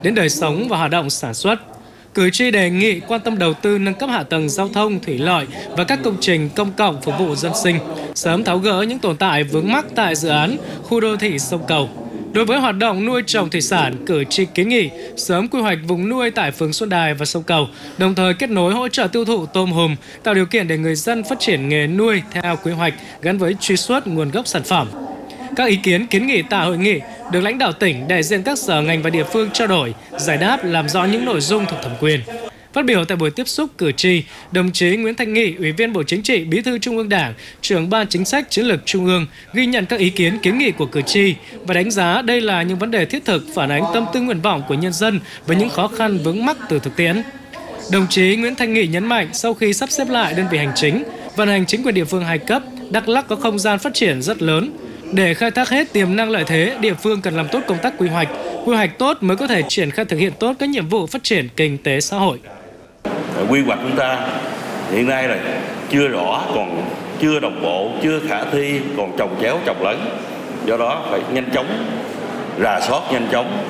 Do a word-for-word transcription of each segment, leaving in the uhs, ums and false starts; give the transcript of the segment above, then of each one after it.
đến đời sống và hoạt động sản xuất. Cử tri đề nghị quan tâm đầu tư nâng cấp hạ tầng giao thông, thủy lợi và các công trình công cộng phục vụ dân sinh, sớm tháo gỡ những tồn tại vướng mắc tại dự án khu đô thị sông Cầu. Đối với hoạt động nuôi trồng thủy sản, cử tri kiến nghị sớm quy hoạch vùng nuôi tại phường Xuân Đài và sông Cầu, đồng thời kết nối hỗ trợ tiêu thụ tôm hùm, tạo điều kiện để người dân phát triển nghề nuôi theo quy hoạch gắn với truy xuất nguồn gốc sản phẩm. Các ý kiến kiến nghị tại hội nghị được lãnh đạo tỉnh, đại diện các sở ngành và địa phương trao đổi, giải đáp, làm rõ những nội dung thuộc thẩm quyền. Phát biểu tại buổi tiếp xúc cử tri, đồng chí Nguyễn Thanh Nghị, Ủy viên Bộ Chính trị, Bí thư Trung ương Đảng, Trưởng Ban Chính sách Chiến lược Trung ương ghi nhận các ý kiến kiến nghị của cử tri và đánh giá đây là những vấn đề thiết thực phản ánh tâm tư nguyện vọng của nhân dân với những khó khăn vướng mắc từ thực tiễn. Đồng chí Nguyễn Thanh Nghị nhấn mạnh sau khi sắp xếp lại đơn vị hành chính, vận hành chính quyền địa phương hai cấp, Đắk Lắk có không gian phát triển rất lớn. Để khai thác hết tiềm năng lợi thế, địa phương cần làm tốt công tác quy hoạch. Quy hoạch tốt mới có thể triển khai thực hiện tốt các nhiệm vụ phát triển kinh tế xã hội. Quy hoạch chúng ta hiện nay là chưa rõ, còn chưa đồng bộ, chưa khả thi, còn chồng chéo chồng lấn. Do đó phải nhanh chóng rà soát, nhanh chóng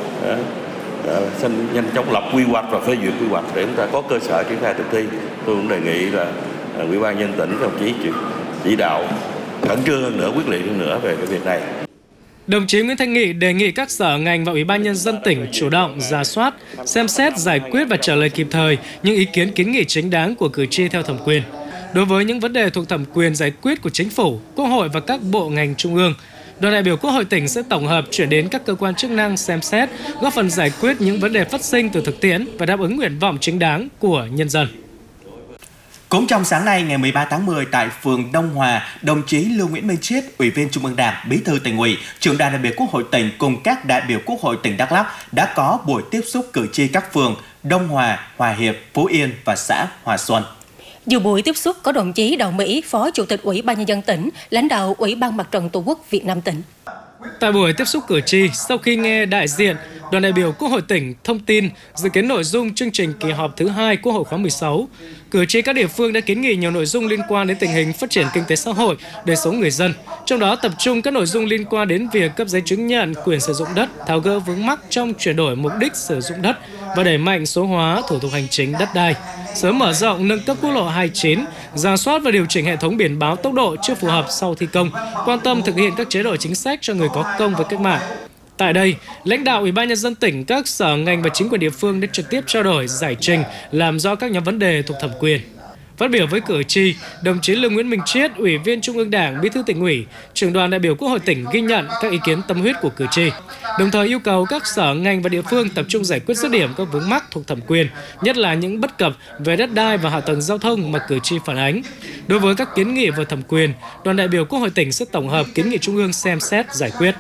xin nhanh chóng lập quy hoạch và phê duyệt quy hoạch để chúng ta có cơ sở triển khai thực thi. Tôi cũng đề nghị là Ủy ban nhân dân tỉnh đồng chí chỉ đạo khẩn trương hơn nữa, quyết liệt hơn nữa về cái việc này. Đồng chí Nguyễn Thanh Nghị đề nghị các sở ngành và Ủy ban nhân dân tỉnh chủ động rà soát, xem xét, giải quyết và trả lời kịp thời những ý kiến kiến nghị chính đáng của cử tri theo thẩm quyền. Đối với những vấn đề thuộc thẩm quyền giải quyết của Chính phủ, Quốc hội và các bộ ngành trung ương, đoàn đại biểu Quốc hội tỉnh sẽ tổng hợp chuyển đến các cơ quan chức năng xem xét, góp phần giải quyết những vấn đề phát sinh từ thực tiễn và đáp ứng nguyện vọng chính đáng của nhân dân. Cũng trong sáng nay ngày mười ba tháng mười tại phường Đông Hòa, đồng chí Lưu Nguyễn Minh Triết, Ủy viên Trung ương Đảng, Bí thư Tỉnh ủy, Trưởng đoàn đại biểu Quốc hội tỉnh cùng các đại biểu Quốc hội tỉnh Đắk Lắk đã có buổi tiếp xúc cử tri các phường Đông Hòa, Hòa Hiệp, Phú Yên và xã Hòa Xuân. Dự buổi tiếp xúc có đồng chí Đào Mỹ, Phó Chủ tịch Ủy ban nhân dân tỉnh, lãnh đạo Ủy ban Mặt trận Tổ quốc Việt Nam tỉnh. Tại buổi tiếp xúc cử tri, sau khi nghe đại diện đoàn đại biểu Quốc hội tỉnh thông tin dự kiến nội dung chương trình kỳ họp thứ hai Quốc hội khóa mười sáu, cử tri các địa phương đã kiến nghị nhiều nội dung liên quan đến tình hình phát triển kinh tế xã hội, đời sống người dân. Trong đó tập trung các nội dung liên quan đến việc cấp giấy chứng nhận quyền sử dụng đất, tháo gỡ vướng mắc trong chuyển đổi mục đích sử dụng đất và đẩy mạnh số hóa thủ tục hành chính đất đai, sớm mở rộng nâng cấp quốc lộ hai mươi chín, rà soát và điều chỉnh hệ thống biển báo tốc độ chưa phù hợp sau thi công, quan tâm thực hiện các chế độ chính sách cho người có công với cách mạng. Tại đây, lãnh đạo Ủy ban nhân dân tỉnh, các sở ngành và chính quyền địa phương đã trực tiếp trao đổi, giải trình, làm rõ các nhóm vấn đề thuộc thẩm quyền. Phát biểu với cử tri, đồng chí Lưu Nguyễn Minh Triết, Ủy viên Trung ương Đảng, Bí thư Tỉnh ủy, Trưởng đoàn đại biểu Quốc hội tỉnh ghi nhận các ý kiến tâm huyết của cử tri, đồng thời yêu cầu các sở ngành và địa phương tập trung giải quyết dứt điểm các vướng mắc thuộc thẩm quyền, nhất là những bất cập về đất đai và hạ tầng giao thông mà cử tri phản ánh. Đối với các kiến nghị vượt thẩm quyền, đoàn đại biểu Quốc hội tỉnh sẽ tổng hợp kiến nghị Trung ương xem xét giải quyết.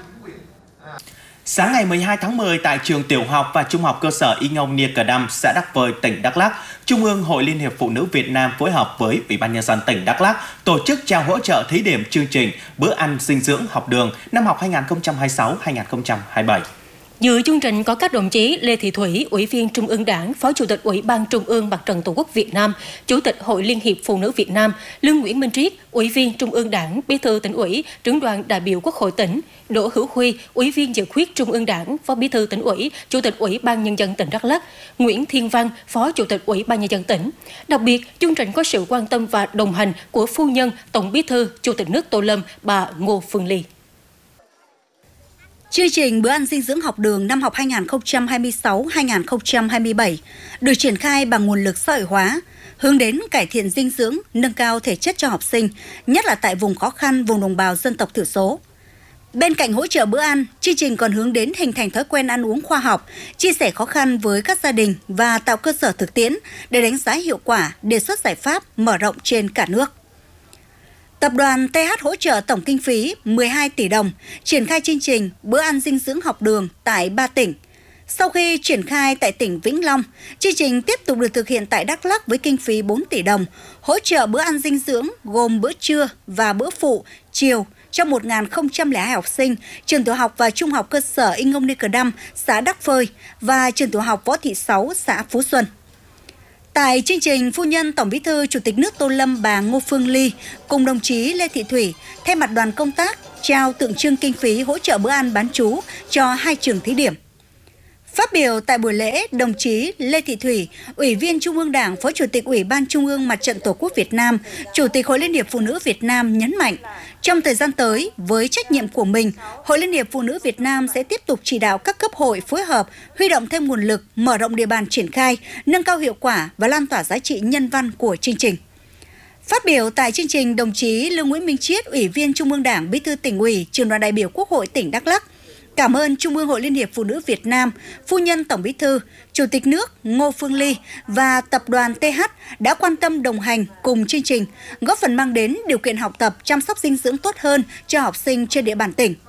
Sáng ngày mười hai tháng mười tại trường tiểu học và trung học cơ sở Y Ngông Nia Cờ Đam, xã Đắc Vơi, tỉnh Đắk Lắk, Trung ương Hội Liên hiệp Phụ nữ Việt Nam phối hợp với Ủy ban nhân dân tỉnh Đắk Lắk tổ chức trao hỗ trợ thí điểm chương trình bữa ăn dinh dưỡng học đường năm học hai nghìn không trăm hai mươi sáu hai nghìn không trăm hai mươi bảy. Dự chương trình có các đồng chí Lê Thị Thủy, Ủy viên Trung ương Đảng, Phó Chủ tịch Ủy ban Trung ương Mặt trận Tổ quốc Việt Nam, Chủ tịch Hội Liên hiệp Phụ nữ Việt Nam, Lưu Nguyễn Minh Triết, Ủy viên Trung ương Đảng, Bí thư Tỉnh ủy, Trưởng đoàn đại biểu Quốc hội tỉnh, Đỗ Hữu Huy, Ủy viên Dự khuyết Trung ương Đảng, Phó Bí thư Tỉnh ủy, Chủ tịch Ủy ban nhân dân tỉnh Đắk Lắk, Nguyễn Thiên Văn, Phó Chủ tịch Ủy ban nhân dân tỉnh. Đặc biệt, chương trình có sự quan tâm và đồng hành của phu nhân Tổng Bí thư, Chủ tịch nước Tô Lâm, bà Ngô Phương Ly. Chương trình bữa ăn dinh dưỡng học đường năm học hai nghìn không trăm hai mươi sáu hai nghìn không trăm hai mươi bảy được triển khai bằng nguồn lực xã hội hóa, hướng đến cải thiện dinh dưỡng, nâng cao thể chất cho học sinh, nhất là tại vùng khó khăn, vùng đồng bào dân tộc thiểu số. Bên cạnh hỗ trợ bữa ăn, chương trình còn hướng đến hình thành thói quen ăn uống khoa học, chia sẻ khó khăn với các gia đình và tạo cơ sở thực tiễn để đánh giá hiệu quả, đề xuất giải pháp mở rộng trên cả nước. Tập đoàn tê hát hỗ trợ tổng kinh phí mười hai tỷ đồng, triển khai chương trình bữa ăn dinh dưỡng học đường tại ba tỉnh. Sau khi triển khai tại tỉnh Vĩnh Long, chương trình tiếp tục được thực hiện tại Đắk Lắk với kinh phí bốn tỷ đồng, hỗ trợ bữa ăn dinh dưỡng gồm bữa trưa và bữa phụ, chiều cho một nghìn không trăm lẻ hai học sinh trường tiểu học và trung học cơ sở Y Ngông Nia Cờ Đam, xã Đắc Phơi và trường tiểu học Võ Thị Sáu, xã Phú Xuân. Tại chương trình, phu nhân Tổng Bí thư Chủ tịch nước Tô Lâm bà Ngô Phương Ly cùng đồng chí Lê Thị Thủy thay mặt đoàn công tác trao tượng trưng kinh phí hỗ trợ bữa ăn bán trú cho hai trường thí điểm. Phát biểu tại buổi lễ, đồng chí Lê Thị Thủy, Ủy viên Trung ương Đảng, Phó Chủ tịch Ủy ban Trung ương Mặt trận Tổ quốc Việt Nam, Chủ tịch Hội Liên hiệp Phụ nữ Việt Nam nhấn mạnh, trong thời gian tới, với trách nhiệm của mình, Hội Liên hiệp Phụ nữ Việt Nam sẽ tiếp tục chỉ đạo các cấp hội phối hợp, huy động thêm nguồn lực, mở rộng địa bàn triển khai, nâng cao hiệu quả và lan tỏa giá trị nhân văn của chương trình. Phát biểu tại chương trình, đồng chí Lương Nguyễn Minh Triết, Ủy viên Trung ương Đảng, Bí thư Tỉnh ủy, Trưởng đoàn đại biểu Quốc hội tỉnh Đắk Lắk, cảm ơn Trung ương Hội Liên hiệp Phụ nữ Việt Nam, Phu nhân Tổng Bí thư, Chủ tịch nước Ngô Phương Ly và Tập đoàn tê hát đã quan tâm đồng hành cùng chương trình, góp phần mang đến điều kiện học tập, chăm sóc dinh dưỡng tốt hơn cho học sinh trên địa bàn tỉnh.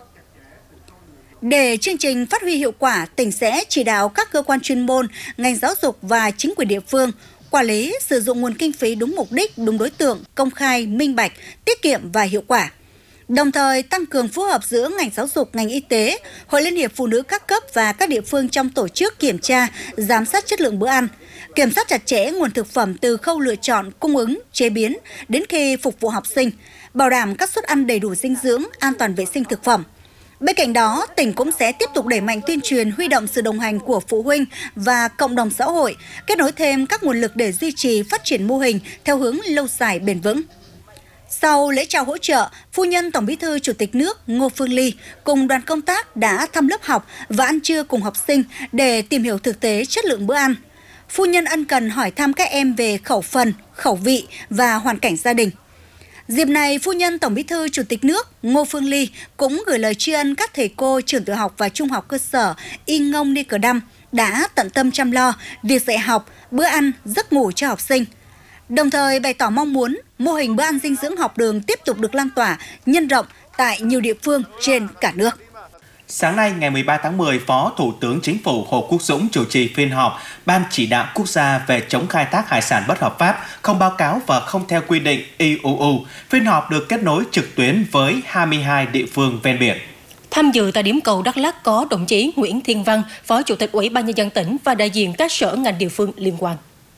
Để chương trình phát huy hiệu quả, tỉnh sẽ chỉ đạo các cơ quan chuyên môn, ngành giáo dục và chính quyền địa phương quản lý sử dụng nguồn kinh phí đúng mục đích, đúng đối tượng, công khai, minh bạch, tiết kiệm và hiệu quả. Đồng thời tăng cường phối hợp giữa ngành giáo dục, ngành y tế, Hội Liên hiệp Phụ nữ các cấp và các địa phương trong tổ chức kiểm tra, giám sát chất lượng bữa ăn, kiểm soát chặt chẽ nguồn thực phẩm từ khâu lựa chọn, cung ứng, chế biến đến khi phục vụ học sinh, bảo đảm các suất ăn đầy đủ dinh dưỡng, an toàn vệ sinh thực phẩm. Bên cạnh đó, tỉnh cũng sẽ tiếp tục đẩy mạnh tuyên truyền, huy động sự đồng hành của phụ huynh và cộng đồng xã hội, kết nối thêm các nguồn lực để duy trì phát triển mô hình theo hướng lâu dài bền vững. Sau lễ trao hỗ trợ, Phu nhân Tổng Bí thư Chủ tịch nước Ngô Phương Ly cùng đoàn công tác đã thăm lớp học và ăn trưa cùng học sinh để tìm hiểu thực tế chất lượng bữa ăn. Phu nhân ân cần hỏi thăm các em về khẩu phần, khẩu vị và hoàn cảnh gia đình. Dịp này, Phu nhân Tổng Bí thư Chủ tịch nước Ngô Phương Ly cũng gửi lời tri ân các thầy cô trường tiểu học và trung học cơ sở Y Ngông Ni Cờ Đăm đã tận tâm chăm lo việc dạy học, bữa ăn, giấc ngủ cho học sinh. Đồng thời bày tỏ mong muốn mô hình bữa ăn dinh dưỡng học đường tiếp tục được lan tỏa, nhân rộng tại nhiều địa phương trên cả nước. Sáng nay, ngày mười ba tháng mười, Phó Thủ tướng Chính phủ Hồ Quốc Dũng chủ trì phiên họp Ban Chỉ đạo Quốc gia về chống khai thác hải sản bất hợp pháp, không báo cáo và không theo quy định I U U. Phiên họp được kết nối trực tuyến với hai mươi hai địa phương ven biển. Tham dự tại điểm cầu Đắk Lắk có đồng chí Nguyễn Thiên Văn, Phó Chủ tịch Ủy ban Nhân dân tỉnh và đại diện các sở ngành địa phương liên quan.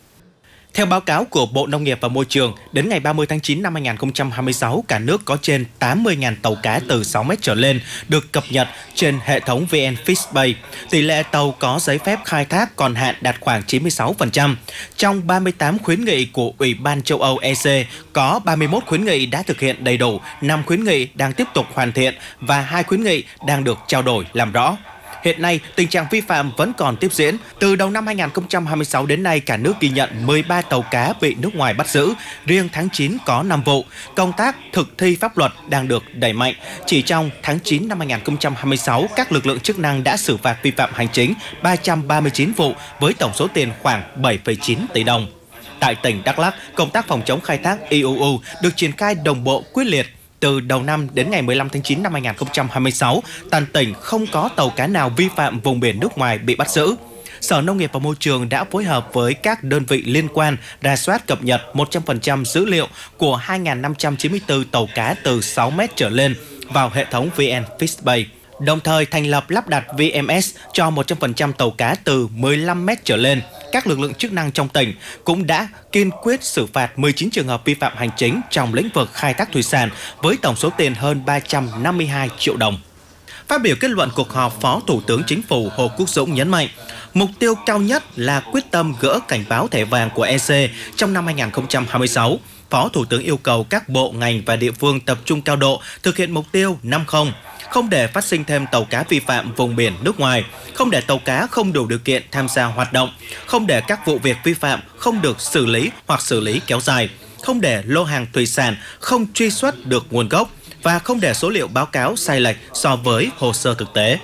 Theo báo cáo của Bộ Nông nghiệp và Môi trường, đến ngày ba mươi tháng chín năm hai nghìn không trăm hai mươi sáu, cả nước có trên tám mươi nghìn tàu cá từ sáu mét trở lên được cập nhật trên hệ thống vê en Fishbay. Tỷ lệ tàu có giấy phép khai thác còn hạn đạt khoảng chín mươi sáu phần trăm. Trong ba mươi tám khuyến nghị của Ủy ban châu Âu E C, có ba mươi mốt khuyến nghị đã thực hiện đầy đủ, năm khuyến nghị đang tiếp tục hoàn thiện và hai khuyến nghị đang được trao đổi làm rõ. Hiện nay, tình trạng vi phạm vẫn còn tiếp diễn. Từ đầu năm hai nghìn không trăm hai mươi sáu đến nay, cả nước ghi nhận mười ba tàu cá bị nước ngoài bắt giữ. Riêng tháng chín có năm vụ. Công tác thực thi pháp luật đang được đẩy mạnh. Chỉ trong tháng chín năm hai nghìn không trăm hai mươi sáu, các lực lượng chức năng đã xử phạt vi phạm hành chính ba trăm ba mươi chín vụ với tổng số tiền khoảng bảy phẩy chín tỷ đồng. Tại tỉnh Đắk Lắk, công tác phòng chống khai thác I U U được triển khai đồng bộ quyết liệt. Từ đầu năm đến ngày mười lăm tháng chín năm hai nghìn không trăm hai mươi sáu, toàn tỉnh không có tàu cá nào vi phạm vùng biển nước ngoài bị bắt giữ. Sở Nông nghiệp và Môi trường đã phối hợp với các đơn vị liên quan rà soát cập nhật một trăm phần trăm dữ liệu của hai nghìn năm trăm chín mươi tư tàu cá từ sáu mét trở lên vào hệ thống vê en Fishbay. Đồng thời thành lập lắp đặt vê em ét cho một trăm phần trăm tàu cá từ mười lăm mét trở lên. Các lực lượng chức năng trong tỉnh cũng đã kiên quyết xử phạt mười chín trường hợp vi phạm hành chính trong lĩnh vực khai thác thủy sản với tổng số tiền hơn ba trăm năm mươi hai triệu đồng. Phát biểu kết luận cuộc họp, Phó Thủ tướng Chính phủ Hồ Quốc Dũng nhấn mạnh, mục tiêu cao nhất là quyết tâm gỡ cảnh báo thẻ vàng của E C trong năm hai nghìn không trăm hai mươi sáu. Phó Thủ tướng yêu cầu các bộ, ngành và địa phương tập trung cao độ thực hiện mục tiêu năm không, không để phát sinh thêm tàu cá vi phạm vùng biển nước ngoài, không để tàu cá không đủ điều kiện tham gia hoạt động, không để các vụ việc vi phạm không được xử lý hoặc xử lý kéo dài, không để lô hàng thủy sản không truy xuất được nguồn gốc và không để số liệu báo cáo sai lệch so với hồ sơ thực tế.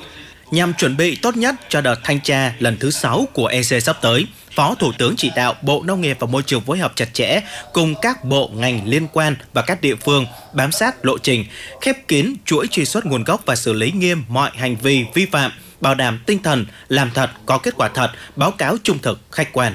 Nhằm chuẩn bị tốt nhất cho đợt thanh tra lần thứ sáu của E C sắp tới, Phó Thủ tướng chỉ đạo Bộ Nông nghiệp và Môi trường phối hợp chặt chẽ cùng các bộ ngành liên quan và các địa phương bám sát lộ trình, khép kín chuỗi truy xuất nguồn gốc và xử lý nghiêm mọi hành vi vi phạm, bảo đảm tinh thần làm thật, có kết quả thật, báo cáo trung thực, khách quan.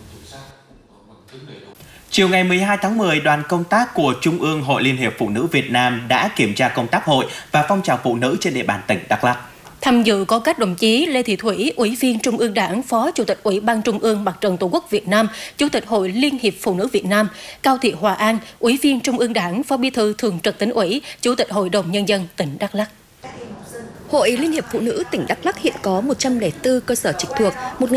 Chiều ngày mười hai tháng mười, đoàn công tác của Trung ương Hội Liên hiệp Phụ nữ Việt Nam đã kiểm tra công tác hội và phong trào phụ nữ trên địa bàn tỉnh Đắk Lắk. Tham dự có các đồng chí Lê Thị Thủy, Ủy viên Trung ương Đảng, Phó Chủ tịch Ủy ban Trung ương Mặt trận Tổ quốc Việt Nam, Chủ tịch Hội Liên hiệp Phụ nữ Việt Nam, Cao Thị Hòa An, Ủy viên Trung ương Đảng, Phó Bí thư Thường trực Tỉnh ủy, Chủ tịch Hội đồng Nhân dân tỉnh Đắk Lắk. Hội Liên hiệp Phụ nữ tỉnh Đắk Lắk hiện có một trăm lẻ bốn cơ sở trực thuộc, một